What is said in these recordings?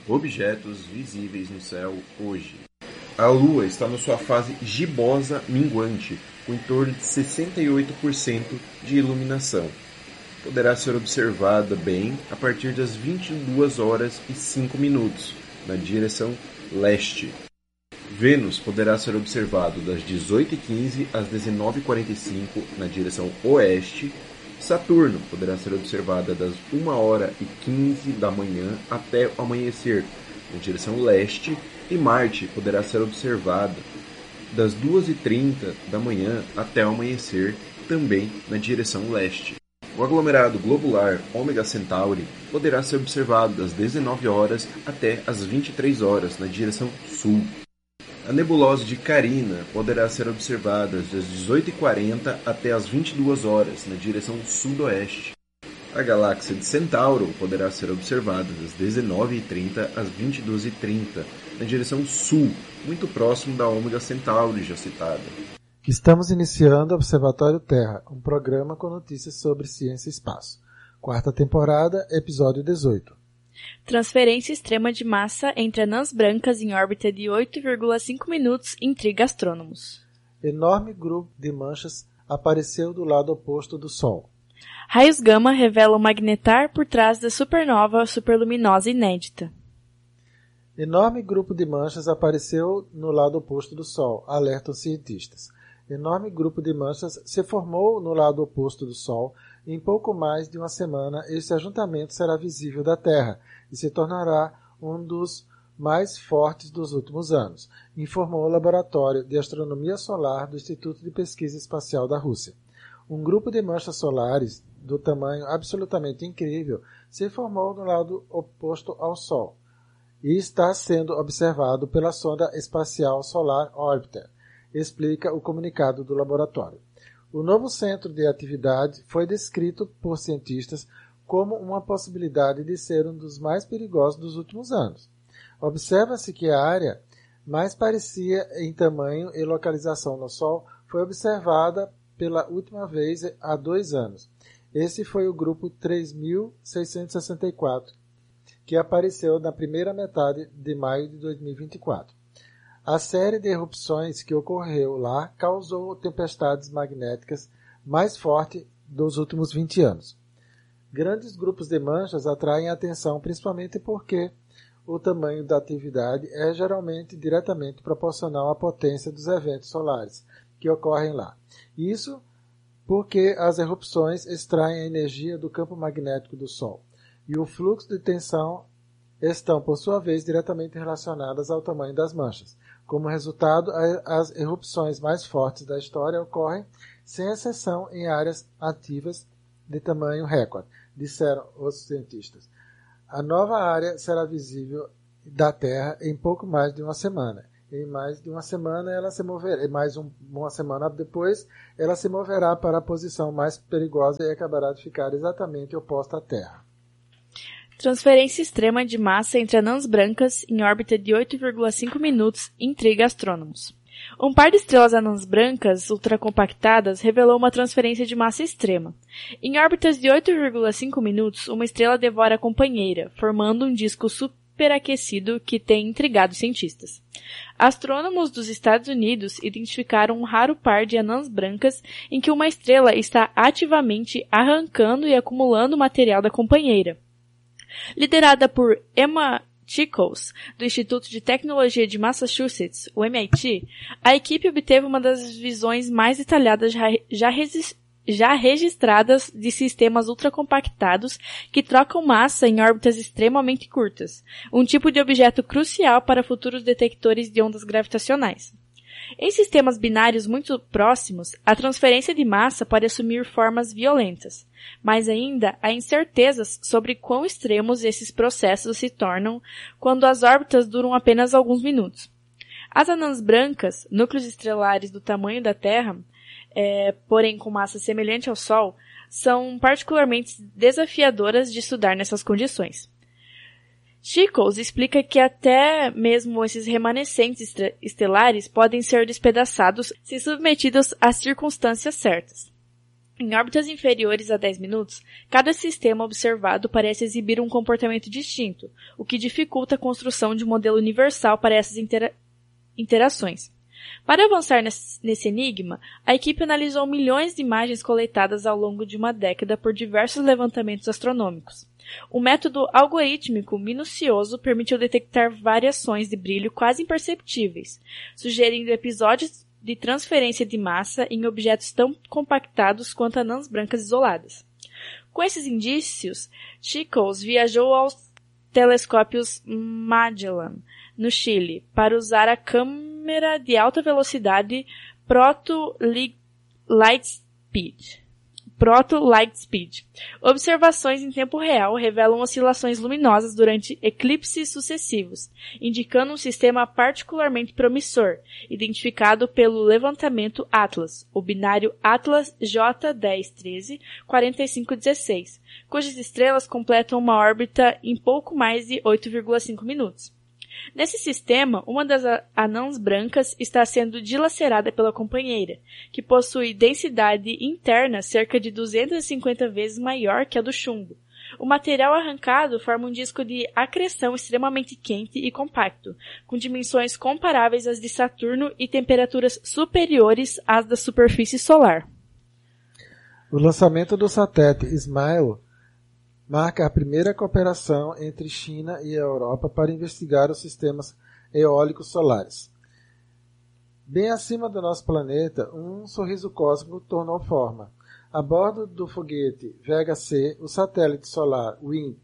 objetos visíveis no céu hoje. A Lua está na sua fase gibosa minguante, com em torno de 68% de iluminação. Poderá ser observada bem a partir das 22 horas e 5 minutos, na direção leste. Vênus poderá ser observado das 18h15 às 19h45, na direção oeste. Saturno poderá ser observada das 1h15 da manhã até o amanhecer, na direção leste. E Marte poderá ser observada das 2h30 da manhã até o amanhecer, também na direção leste. O aglomerado globular Ômega Centauri poderá ser observado das 19 horas até as 23 horas, na direção sul. A nebulosa de Carina poderá ser observada das 18h40 até as 22 horas, na direção sudoeste. A galáxia de Centauro poderá ser observada das 19h30 às 22h30, na direção sul, muito próximo da Ômega Centauri já citada. Estamos iniciando o Observatório Terra, um programa com notícias sobre ciência e espaço. Quarta temporada, episódio 18. Transferência extrema de massa entre anãs brancas em órbita de 8,5 minutos intriga astrônomos. Enorme grupo de manchas apareceu do lado oposto do Sol. Raios gama revelam magnetar por trás da supernova superluminosa inédita. Enorme grupo de manchas apareceu no lado oposto do Sol, alertam cientistas. Enorme grupo de manchas se formou no lado oposto do Sol. Em pouco mais de uma semana, esse ajuntamento será visível da Terra e se tornará um dos mais fortes dos últimos anos, informou o Laboratório de Astronomia Solar do Instituto de Pesquisa Espacial da Rússia. Um grupo de manchas solares do tamanho absolutamente incrível se formou no lado oposto ao Sol e está sendo observado pela sonda espacial Solar Orbiter, explica o comunicado do laboratório. O novo centro de atividade foi descrito por cientistas como uma possibilidade de ser um dos mais perigosos dos últimos anos. Observa-se que a área mais parecia em tamanho e localização no Sol foi observada pela última vez há 2 anos. Esse foi o grupo 3664, que apareceu na primeira metade de maio de 2024. A série de erupções que ocorreu lá causou tempestades magnéticas mais forte dos últimos 20 anos. Grandes grupos de manchas atraem a atenção principalmente porque o tamanho da atividade é geralmente diretamente proporcional à potência dos eventos solares que ocorrem lá. Isso porque as erupções extraem a energia do campo magnético do Sol e o fluxo de tensão estão, por sua vez, diretamente relacionadas ao tamanho das manchas. Como resultado, as erupções mais fortes da história ocorrem, sem exceção, em áreas ativas de tamanho recorde, disseram os cientistas. A nova área será visível da Terra em pouco mais de uma semana. Em mais de uma semana, ela se moverá. Uma semana depois, ela se moverá para a posição mais perigosa e acabará de ficar exatamente oposta à Terra. Transferência extrema de massa entre anãs brancas em órbita de 8,5 minutos intriga astrônomos. Um par de estrelas anãs brancas ultracompactadas revelou uma transferência de massa extrema. Em órbitas de 8,5 minutos, uma estrela devora a companheira, formando um disco superaquecido que tem intrigado cientistas. Astrônomos dos Estados Unidos identificaram um raro par de anãs brancas em que uma estrela está ativamente arrancando e acumulando material da companheira. Liderada por Emma Chickles, do Instituto de Tecnologia de Massachusetts, o MIT, a equipe obteve uma das visões mais detalhadas já registradas de sistemas ultracompactados que trocam massa em órbitas extremamente curtas, um tipo de objeto crucial para futuros detectores de ondas gravitacionais. Em sistemas binários muito próximos, a transferência de massa pode assumir formas violentas, mas ainda há incertezas sobre quão extremos esses processos se tornam quando as órbitas duram apenas alguns minutos. As anãs brancas, núcleos estelares do tamanho da Terra, porém com massa semelhante ao Sol, são particularmente desafiadoras de estudar nessas condições. Chickles explica que até mesmo esses remanescentes estelares podem ser despedaçados se submetidos às circunstâncias certas. Em órbitas inferiores a 10 minutos, cada sistema observado parece exibir um comportamento distinto, o que dificulta a construção de um modelo universal para essas interações. Para avançar nesse enigma, a equipe analisou milhões de imagens coletadas ao longo de uma década por diversos levantamentos astronômicos. Um método algorítmico minucioso permitiu detectar variações de brilho quase imperceptíveis, sugerindo episódios de transferência de massa em objetos tão compactados quanto anãs brancas isoladas. Com esses indícios, Chicos viajou aos telescópios Magellan, no Chile, para usar a câmera de alta velocidade Proto-Lightspeed. Observações em tempo real revelam oscilações luminosas durante eclipses sucessivos, indicando um sistema particularmente promissor, identificado pelo levantamento Atlas, o binário Atlas J1013-4516, cujas estrelas completam uma órbita em pouco mais de 8,5 minutos. Nesse sistema, uma das anãs brancas está sendo dilacerada pela companheira, que possui densidade interna cerca de 250 vezes maior que a do chumbo. O material arrancado forma um disco de acreção extremamente quente e compacto, com dimensões comparáveis às de Saturno e temperaturas superiores às da superfície solar. O lançamento do satélite ISMAIL marca a primeira cooperação entre China e a Europa para investigar os sistemas eólicos solares. Bem acima do nosso planeta, um sorriso cósmico tomou forma. A bordo do foguete Vega-C, o satélite solar WIN,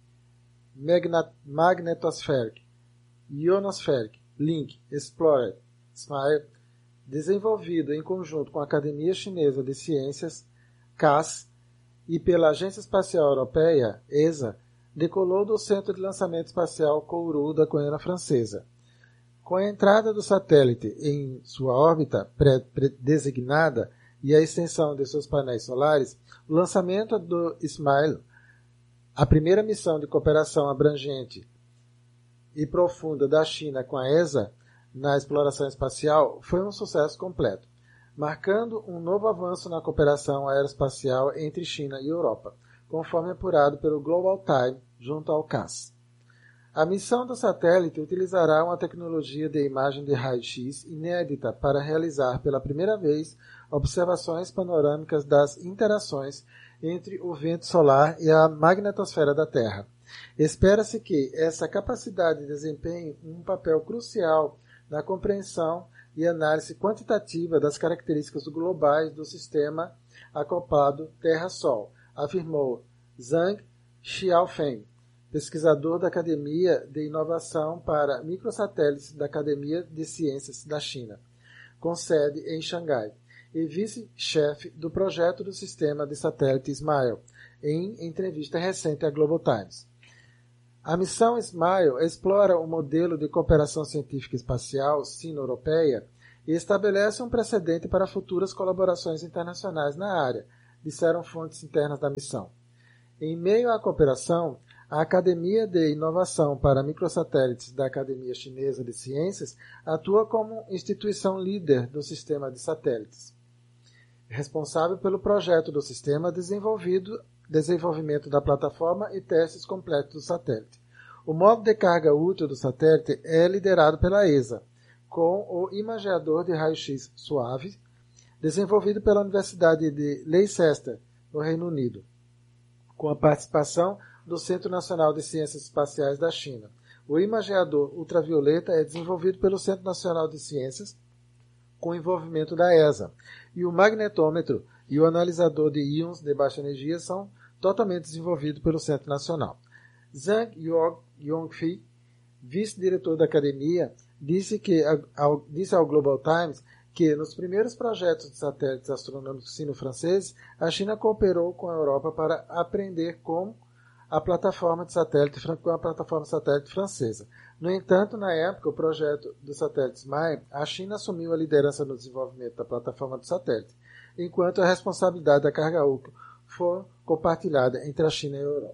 Magnetospheric, Ionospheric, Link, Explorer, SMILE, desenvolvido em conjunto com a Academia Chinesa de Ciências, CAS, e pela Agência Espacial Europeia, ESA, decolou do Centro de Lançamento Espacial Kourou da Guiana Francesa. Com a entrada do satélite em sua órbita pré-designada e a extensão de seus painéis solares, o lançamento do ISMAIL, a primeira missão de cooperação abrangente e profunda da China com a ESA na exploração espacial, foi um sucesso completo, marcando um novo avanço na cooperação aeroespacial entre China e Europa, conforme apurado pelo Global Time junto ao CAS. A missão do satélite utilizará uma tecnologia de imagem de raio-x inédita para realizar pela primeira vez observações panorâmicas das interações entre o vento solar e a magnetosfera da Terra. Espera-se que essa capacidade desempenhe um papel crucial na compreensão e análise quantitativa das características globais do sistema acoplado Terra-Sol, afirmou Zhang Xiaofeng, pesquisador da Academia de Inovação para Microsatélites da Academia de Ciências da China, com sede em Xangai, e vice-chefe do projeto do sistema de satélite ISMAIL, em entrevista recente à Global Times. A missão ISMAIL explora o modelo de cooperação científica espacial sino-europeia e estabelece um precedente para futuras colaborações internacionais na área, disseram fontes internas da missão. Em meio à cooperação, a Academia de Inovação para Microsatélites da Academia Chinesa de Ciências atua como instituição líder do sistema de satélites, responsável pelo projeto do sistema desenvolvimento da plataforma e testes completos do satélite. O modo de carga útil do satélite é liderado pela ESA, com o imageador de raio-x suave, desenvolvido pela Universidade de Leicester, no Reino Unido, com a participação do Centro Nacional de Ciências Espaciais da China. O imageador ultravioleta é desenvolvido pelo Centro Nacional de Ciências, com envolvimento da ESA, e o magnetômetro e o analisador de íons de baixa energia são totalmente desenvolvidos pelo Centro Nacional. Zhang Yongfei, vice-diretor da academia, disse ao Global Times que, nos primeiros projetos de satélites astronômicos sino-franceses, a China cooperou com a Europa para aprender com a plataforma de satélite francesa. No entanto, na época, o projeto do satélite SMILE, a China assumiu a liderança no desenvolvimento da plataforma do satélite, enquanto a responsabilidade da carga útil foi compartilhada entre a China e a Europa.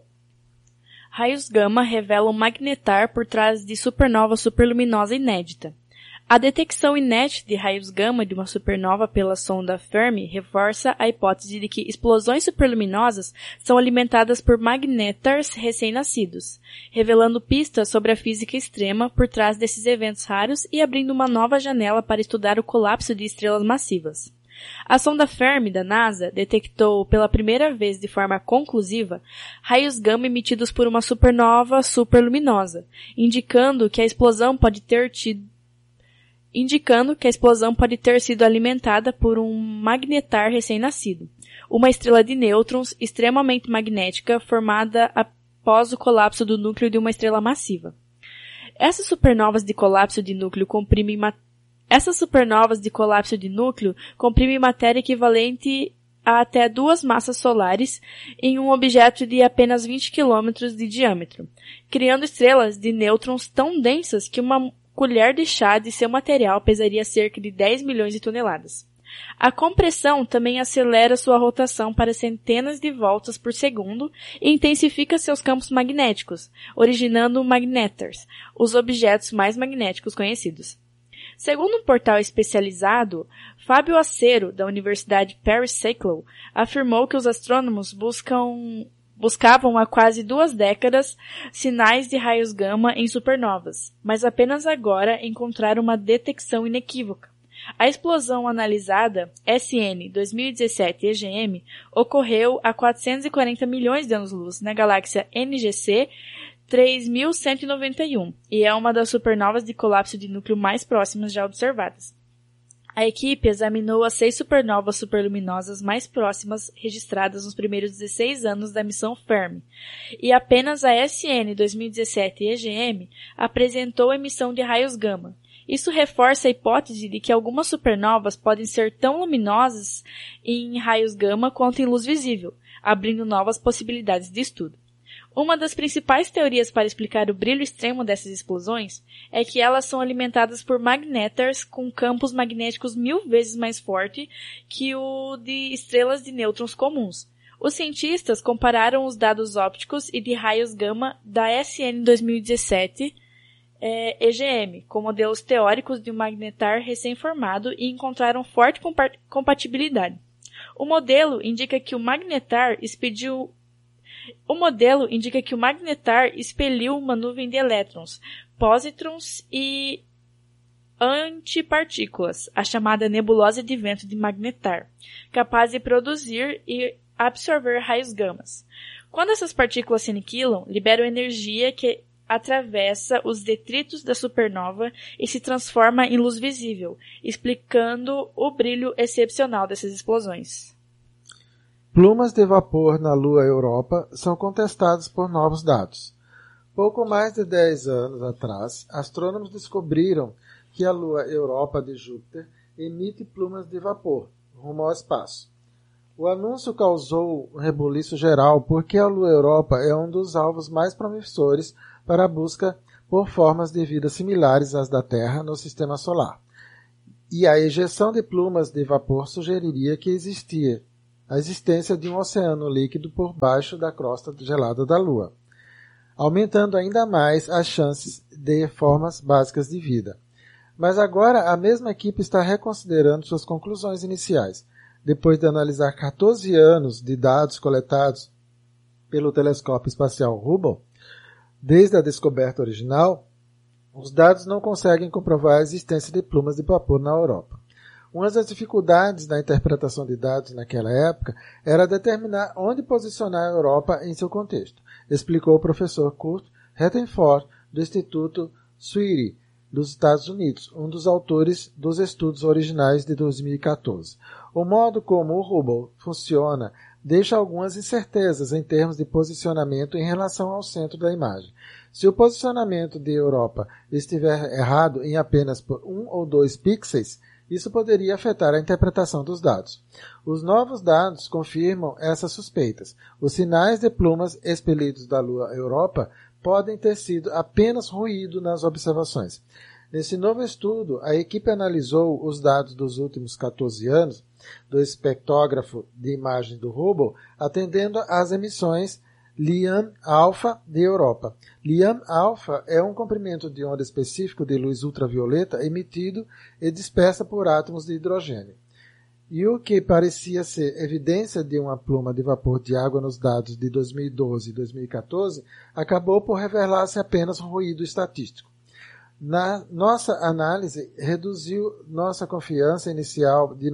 Raios gama revelam magnetar por trás de supernova superluminosa inédita. A detecção inerte de raios gama de uma supernova pela sonda Fermi reforça a hipótese de que explosões superluminosas são alimentadas por magnetars recém-nascidos, revelando pistas sobre a física extrema por trás desses eventos raros e abrindo uma nova janela para estudar o colapso de estrelas massivas. A sonda Fermi da NASA detectou pela primeira vez de forma conclusiva raios gama emitidos por uma supernova superluminosa, indicando que a explosão pode ter sido alimentada por um magnetar recém-nascido, uma estrela de nêutrons extremamente magnética formada após o colapso do núcleo de uma estrela massiva. Essas supernovas de colapso de núcleo comprimem matéria equivalente a até 2 massas solares em um objeto de apenas 20 km de diâmetro, criando estrelas de nêutrons tão densas que uma colher de chá de seu material pesaria cerca de 10 milhões de toneladas. A compressão também acelera sua rotação para centenas de voltas por segundo e intensifica seus campos magnéticos, originando magnetars, os objetos mais magnéticos conhecidos. Segundo um portal especializado, Fábio Acero, da Universidade Paris-Saclay, afirmou que os astrônomos buscavam há quase 2 décadas sinais de raios gama em supernovas, mas apenas agora encontraram uma detecção inequívoca. A explosão analisada, SN 2017 EGM, ocorreu há 440 milhões de anos-luz na galáxia NGC 3191 e é uma das supernovas de colapso de núcleo mais próximas já observadas. A equipe examinou as 6 supernovas superluminosas mais próximas registradas nos primeiros 16 anos da missão Fermi, e apenas a SN 2017 EGM apresentou emissão de raios gama. Isso reforça a hipótese de que algumas supernovas podem ser tão luminosas em raios gama quanto em luz visível, abrindo novas possibilidades de estudo. Uma das principais teorias para explicar o brilho extremo dessas explosões é que elas são alimentadas por magnetars com campos magnéticos 1000 vezes mais forte que o de estrelas de nêutrons comuns. Os cientistas compararam os dados ópticos e de raios gama da SN 2017 EGM com modelos teóricos de um magnetar recém-formado e encontraram forte compatibilidade. O modelo indica que o magnetar expeliu uma nuvem de elétrons, pósitrons e antipartículas, a chamada nebulosa de vento de magnetar, capaz de produzir e absorver raios gamas. Quando essas partículas se aniquilam, liberam energia que atravessa os detritos da supernova e se transforma em luz visível, explicando o brilho excepcional dessas explosões. Plumas de vapor na Lua Europa são contestadas por novos dados. Pouco mais de 10 anos atrás, astrônomos descobriram que a Lua Europa de Júpiter emite plumas de vapor rumo ao espaço. O anúncio causou um rebuliço geral porque a Lua Europa é um dos alvos mais promissores para a busca por formas de vida similares às da Terra no Sistema Solar. E a ejeção de plumas de vapor sugeriria que existia a existência de um oceano líquido por baixo da crosta gelada da Lua, aumentando ainda mais as chances de formas básicas de vida. Mas agora a mesma equipe está reconsiderando suas conclusões iniciais, depois de analisar 14 anos de dados coletados pelo telescópio espacial Hubble. Desde a descoberta original, os dados não conseguem comprovar a existência de plumas de vapor na Europa. Uma das dificuldades na interpretação de dados naquela época era determinar onde posicionar a Europa em seu contexto, explicou o professor Kurt Rettenford, do Instituto Sweetie, dos Estados Unidos, um dos autores dos estudos originais de 2014. O modo como o Hubble funciona deixa algumas incertezas em termos de posicionamento em relação ao centro da imagem. Se o posicionamento de Europa estiver errado em apenas por 1 ou 2 pixels, isso poderia afetar a interpretação dos dados. Os novos dados confirmam essas suspeitas. Os sinais de plumas expelidos da Lua Europa podem ter sido apenas ruído nas observações. Nesse novo estudo, a equipe analisou os dados dos últimos 14 anos do espectrógrafo de imagem do Hubble, atendendo às emissões LIAM-alfa de Europa. LIAM-alfa é um comprimento de onda específico de luz ultravioleta emitido e dispersa por átomos de hidrogênio. E o que parecia ser evidência de uma pluma de vapor de água nos dados de 2012 e 2014 acabou por revelar-se apenas ruído estatístico. Na nossa análise, reduziu nossa confiança inicial de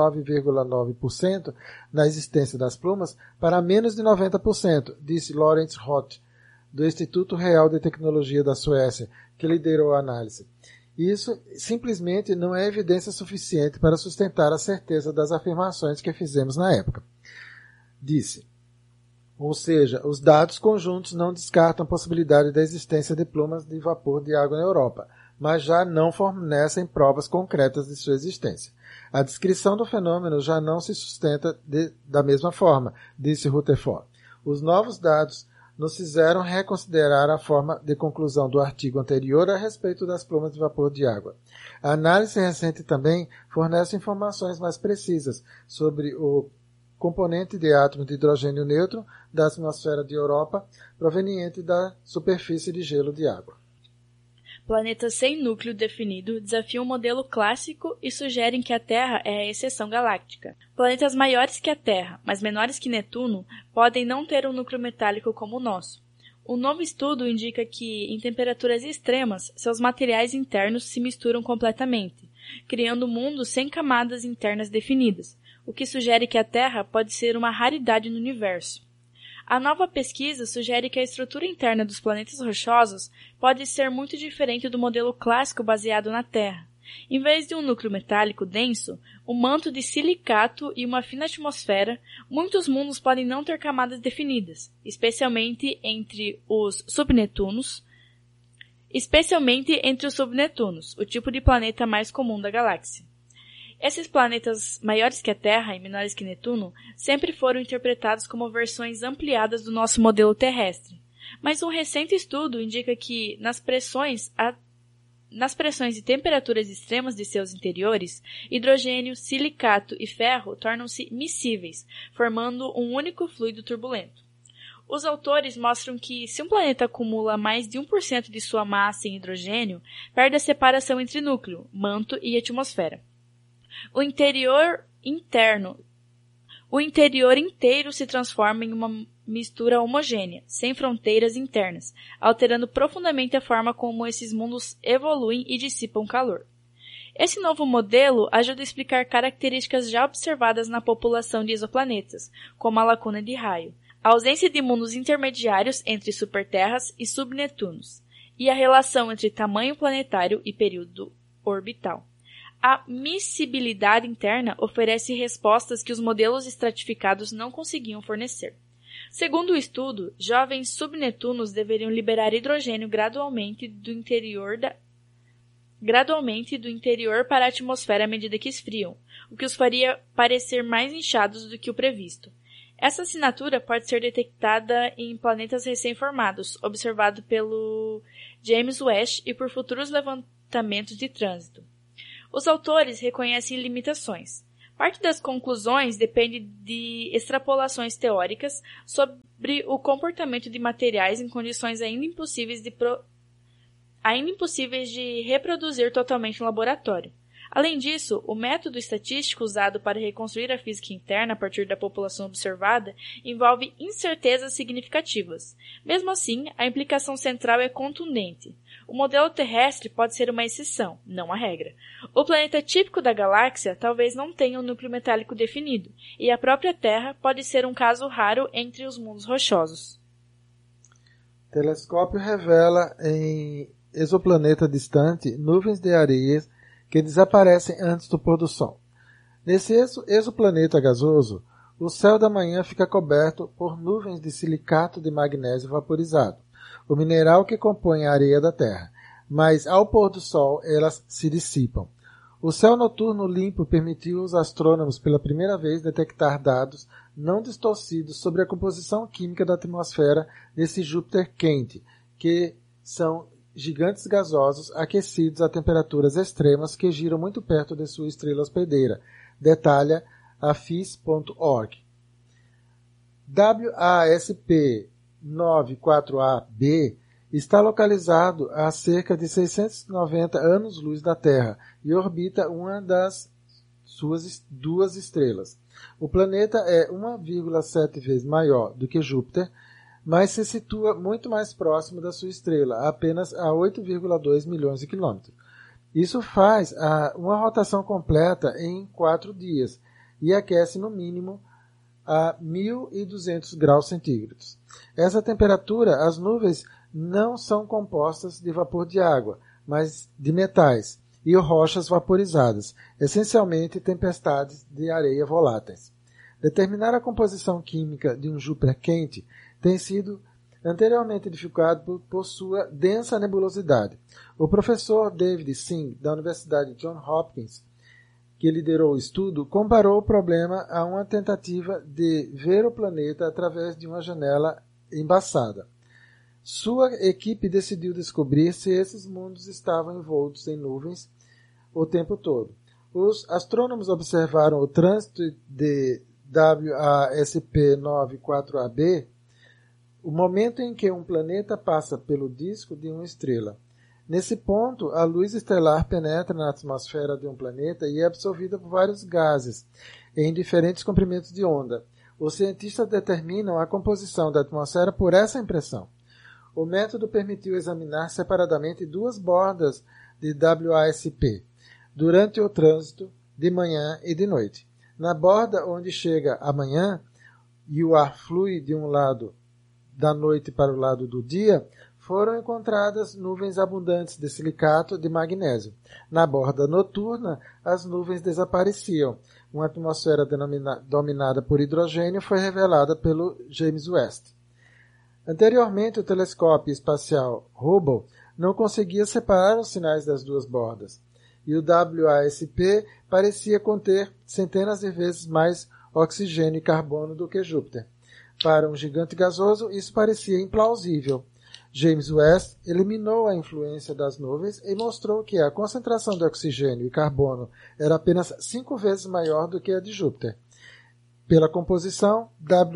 99,9% na existência das plumas para menos de 90%, disse Lawrence Roth, do Instituto Real de Tecnologia da Suécia, que liderou a análise. Isso simplesmente não é evidência suficiente para sustentar a certeza das afirmações que fizemos na época. Disse. Ou seja, os dados conjuntos não descartam a possibilidade da existência de plumas de vapor de água na Europa, mas já não fornecem provas concretas de sua existência. A descrição do fenômeno já não se sustenta da mesma forma, disse Rutherford. Os novos dados nos fizeram reconsiderar a forma de conclusão do artigo anterior a respeito das plumas de vapor de água. A análise recente também fornece informações mais precisas sobre o componente de átomos de hidrogênio neutro da atmosfera de Europa, proveniente da superfície de gelo de água. Planetas sem núcleo definido desafiam o modelo clássico e sugerem que a Terra é a exceção galáctica. Planetas maiores que a Terra, mas menores que Netuno, podem não ter um núcleo metálico como o nosso. Um novo estudo indica que, em temperaturas extremas, seus materiais internos se misturam completamente, criando mundos sem camadas internas definidas, o que sugere que a Terra pode ser uma raridade no universo. A nova pesquisa sugere que a estrutura interna dos planetas rochosos pode ser muito diferente do modelo clássico baseado na Terra. Em vez de um núcleo metálico denso, um manto de silicato e uma fina atmosfera, muitos mundos podem não ter camadas definidas, especialmente entre os subnetunos, o tipo de planeta mais comum da galáxia. Esses planetas maiores que a Terra e menores que Netuno sempre foram interpretados como versões ampliadas do nosso modelo terrestre. Mas um recente estudo indica que, nas pressões e temperaturas extremas de seus interiores, hidrogênio, silicato e ferro tornam-se miscíveis, formando um único fluido turbulento. Os autores mostram que, se um planeta acumula mais de 1% de sua massa em hidrogênio, perde a separação entre núcleo, manto e atmosfera. O interior inteiro se transforma em uma mistura homogênea, sem fronteiras internas, alterando profundamente a forma como esses mundos evoluem e dissipam calor. Esse novo modelo ajuda a explicar características já observadas na população de exoplanetas, como a lacuna de raio, a ausência de mundos intermediários entre superterras e subnetunos, e a relação entre tamanho planetário e período orbital. A miscibilidade interna oferece respostas que os modelos estratificados não conseguiam fornecer. Segundo o estudo, jovens subnetunos deveriam liberar hidrogênio gradualmente do interior para a atmosfera à medida que esfriam, o que os faria parecer mais inchados do que o previsto. Essa assinatura pode ser detectada em planetas recém-formados, observado pelo James West e por futuros levantamentos de trânsito. Os autores reconhecem limitações. Parte das conclusões depende de extrapolações teóricas sobre o comportamento de materiais em condições ainda impossíveis de reproduzir totalmente no laboratório. Além disso, o método estatístico usado para reconstruir a física interna a partir da população observada envolve incertezas significativas. Mesmo assim, a implicação central é contundente. O modelo terrestre pode ser uma exceção, não a regra. O planeta típico da galáxia talvez não tenha um núcleo metálico definido, e a própria Terra pode ser um caso raro entre os mundos rochosos. O telescópio revela em exoplaneta distante nuvens de areia que desaparecem antes do pôr do sol. Nesse exoplaneta gasoso, o céu da manhã fica coberto por nuvens de silicato de magnésio vaporizado, o mineral que compõe a areia da Terra, mas ao pôr do sol elas se dissipam. O céu noturno limpo permitiu aos astrônomos pela primeira vez detectar dados não distorcidos sobre a composição química da atmosfera desse Júpiter quente, que são gigantes gasosos aquecidos a temperaturas extremas que giram muito perto de sua estrela hospedeira, detalha a phys.org. WASP 94AB está localizado a cerca de 690 anos-luz da Terra e orbita uma das suas duas estrelas. O planeta é 1,7 vezes maior do que Júpiter, mas se situa muito mais próximo da sua estrela, apenas a 8,2 milhões de quilômetros. Isso faz uma rotação completa em 4 dias e aquece no mínimo a 1.200 graus centígrados. Essa temperatura, as nuvens não são compostas de vapor de água, mas de metais e rochas vaporizadas, essencialmente tempestades de areia voláteis. Determinar a composição química de um Júpiter quente tem sido anteriormente edificado por sua densa nebulosidade. O professor David Singh, da Universidade Johns Hopkins, que liderou o estudo, comparou o problema a uma tentativa de ver o planeta através de uma janela embaçada. Sua equipe decidiu descobrir se esses mundos estavam envoltos em nuvens o tempo todo. Os astrônomos observaram o trânsito de WASP-94AB, o momento em que um planeta passa pelo disco de uma estrela. Nesse ponto, a luz estelar penetra na atmosfera de um planeta e é absorvida por vários gases em diferentes comprimentos de onda. Os cientistas determinam a composição da atmosfera por essa impressão. O método permitiu examinar separadamente duas bordas de WASP durante o trânsito de manhã e de noite. Na borda onde chega a manhã e o ar flui de um lado da noite para o lado do dia, foram encontradas nuvens abundantes de silicato de magnésio. Na borda noturna, as nuvens desapareciam. Uma atmosfera dominada por hidrogênio foi revelada pelo James West. Anteriormente, o telescópio espacial Hubble não conseguia separar os sinais das duas bordas, e o WASP parecia conter centenas de vezes mais oxigênio e carbono do que Júpiter. Para um gigante gasoso, isso parecia implausível. James West eliminou a influência das nuvens e mostrou que a concentração de oxigênio e carbono era apenas 5 vezes maior do que a de Júpiter. Pela composição,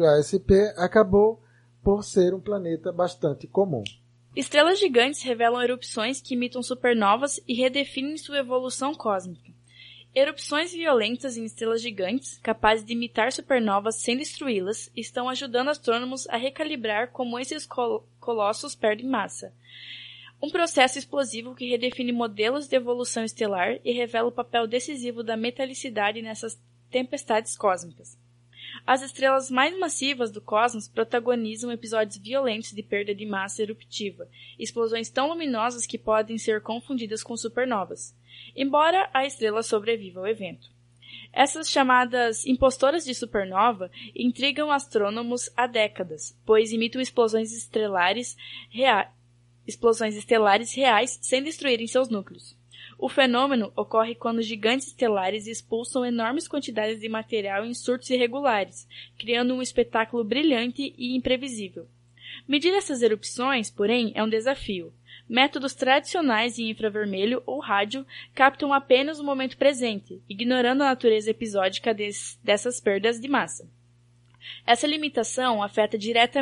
WASP acabou por ser um planeta bastante comum. Estrelas gigantes revelam erupções que imitam supernovas e redefinem sua evolução cósmica. Erupções violentas em estrelas gigantes, capazes de imitar supernovas sem destruí-las, estão ajudando astrônomos a recalibrar como esses colossos perdem massa. Um processo explosivo que redefine modelos de evolução estelar e revela o papel decisivo da metalicidade nessas tempestades cósmicas. As estrelas mais massivas do cosmos protagonizam episódios violentos de perda de massa eruptiva, explosões tão luminosas que podem ser confundidas com supernovas, embora a estrela sobreviva ao evento. Essas chamadas impostoras de supernova intrigam astrônomos há décadas, pois imitam explosões estelares reais sem destruírem seus núcleos. O fenômeno ocorre quando gigantes estelares expulsam enormes quantidades de material em surtos irregulares, criando um espetáculo brilhante e imprevisível. Medir essas erupções, porém, é um desafio. Métodos tradicionais em infravermelho ou rádio captam apenas o momento presente, ignorando a natureza episódica dessas perdas de massa. Essa limitação afeta diretamente